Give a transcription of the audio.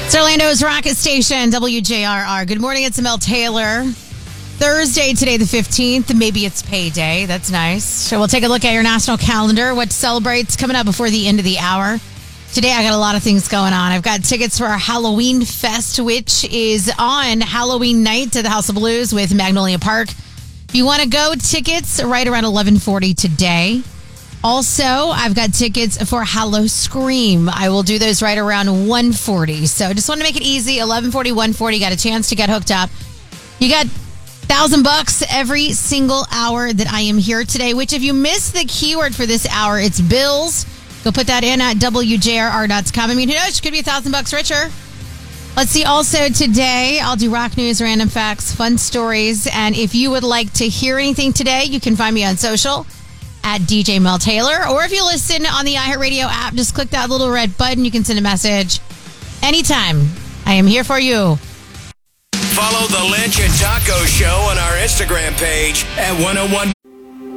It's Orlando's Rocket Station, WJRR. Good morning, it's Mel Taylor. Thursday today, the 15th. Maybe it's payday. That's nice. So we'll take a look at your national calendar, what celebrates coming up before the end of the hour. Today, I got a lot of things going on. I've got tickets for our Halloween Fest, which is on Halloween night to the House of Blues with Magnolia Park. If you want to go, tickets right around 11:40 today. Also, I've got tickets for Hallow Scream. I will do those right around 1:40. So just want to make it easy. 11:40, 1:40. Got a chance to get hooked up. You got $1,000 every single hour that I am here today, which if you miss the keyword for this hour, it's bills. Go put that in at WJRR.com. I mean, who knows? Could be $1,000 richer. Let's see. Also today, I'll do rock news, random facts, fun stories. And if you would like to hear anything today, you can find me on social at DJ Mel Taylor. Or if you listen on the iHeartRadio app, just click that little red button. You can send a message anytime. I am here for you. Follow the Lynch and Taco Show on our Instagram page at 101.